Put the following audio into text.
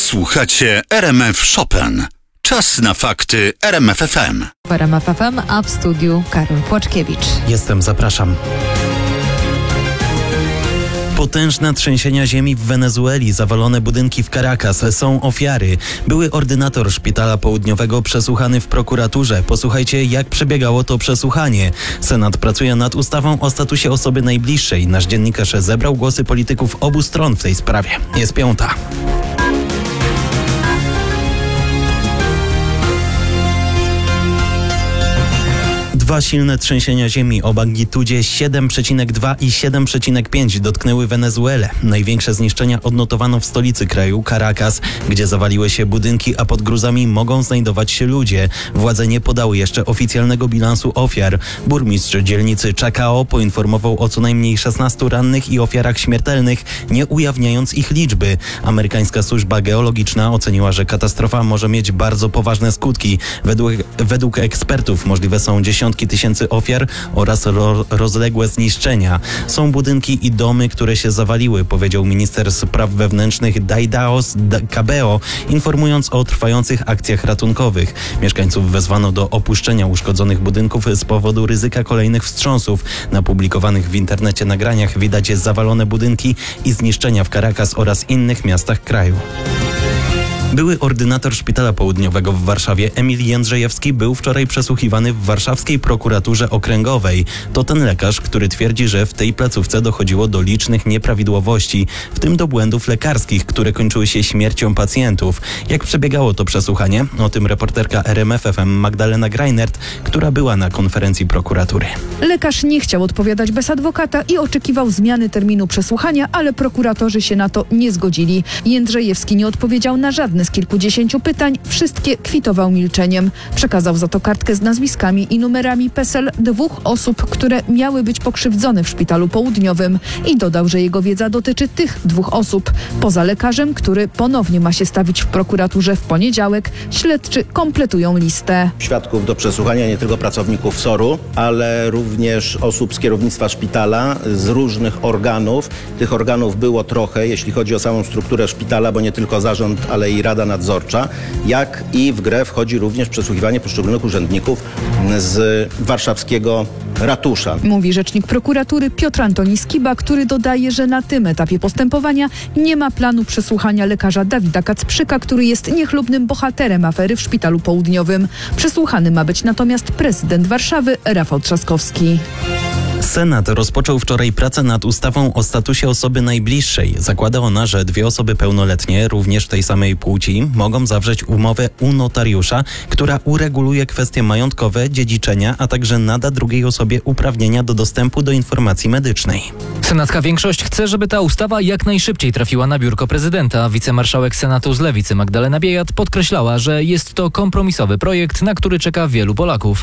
Słuchacie RMF Chopin. Czas na fakty RMF FM. W RMF FM, a w studiu Karol Płaczkiewicz. Jestem, zapraszam. Potężne trzęsienia ziemi w Wenezueli, zawalone budynki w Caracas, są ofiary. Były ordynator szpitala południowego przesłuchany w prokuraturze. Posłuchajcie, jak przebiegało to przesłuchanie. Senat pracuje nad ustawą o statusie osoby najbliższej. Nasz dziennikarz zebrał głosy polityków obu stron w tej sprawie. Jest 5:00. Dwa silne trzęsienia ziemi o magnitudzie 7,2 i 7,5 dotknęły Wenezuelę. Największe zniszczenia odnotowano w stolicy kraju, Caracas, gdzie zawaliły się budynki, a pod gruzami mogą znajdować się ludzie. Władze nie podały jeszcze oficjalnego bilansu ofiar. Burmistrz dzielnicy Chacao poinformował o co najmniej 16 rannych i ofiarach śmiertelnych, nie ujawniając ich liczby. Amerykańska służba geologiczna oceniła, że katastrofa może mieć bardzo poważne skutki. Według ekspertów możliwe są dziesiątki tysięcy ofiar oraz rozległe zniszczenia. Są budynki i domy, które się zawaliły, powiedział minister spraw wewnętrznych Daidaos Cabello, informując o trwających akcjach ratunkowych. Mieszkańców wezwano do opuszczenia uszkodzonych budynków z powodu ryzyka kolejnych wstrząsów. Na publikowanych w internecie nagraniach widać zawalone budynki i zniszczenia w Caracas oraz innych miastach kraju. Były ordynator szpitala południowego w Warszawie Emil Jędrzejewski był wczoraj przesłuchiwany w warszawskiej prokuraturze okręgowej. To ten lekarz, który twierdzi, że w tej placówce dochodziło do licznych nieprawidłowości, w tym do błędów lekarskich, które kończyły się śmiercią pacjentów. Jak przebiegało to przesłuchanie? O tym reporterka RMF FM Magdalena Greinert, która była na konferencji prokuratury. Lekarz nie chciał odpowiadać bez adwokata i oczekiwał zmiany terminu przesłuchania, ale prokuratorzy się na to nie zgodzili. Jędrzejewski nie odpowiedział na żadne z kilkudziesięciu pytań, wszystkie kwitował milczeniem. Przekazał za to kartkę z nazwiskami i numerami PESEL 2 osób, które miały być pokrzywdzone w szpitalu południowym i dodał, że jego wiedza dotyczy tych 2 osób. Poza lekarzem, który ponownie ma się stawić w prokuraturze w poniedziałek, śledczy kompletują listę. Świadków do przesłuchania nie tylko pracowników SOR-u, ale również osób z kierownictwa szpitala, z różnych organów. Tych organów było trochę, jeśli chodzi o samą strukturę szpitala, bo nie tylko zarząd, ale i Rada Nadzorcza, jak i w grę wchodzi również przesłuchiwanie poszczególnych urzędników z warszawskiego ratusza. Mówi rzecznik prokuratury Piotr Antoni Skiba, który dodaje, że na tym etapie postępowania nie ma planu przesłuchania lekarza Dawida Kacprzyka, który jest niechlubnym bohaterem afery w szpitalu południowym. Przesłuchany ma być natomiast prezydent Warszawy Rafał Trzaskowski. Senat rozpoczął wczoraj pracę nad ustawą o statusie osoby najbliższej. Zakłada ona, że 2 osoby pełnoletnie, również tej samej płci, mogą zawrzeć umowę u notariusza, która ureguluje kwestie majątkowe, dziedziczenia, a także nada drugiej osobie uprawnienia do dostępu do informacji medycznej. Senacka większość chce, żeby ta ustawa jak najszybciej trafiła na biurko prezydenta. Wicemarszałek Senatu z Lewicy Magdalena Biejat podkreślała, że jest to kompromisowy projekt, na który czeka wielu Polaków.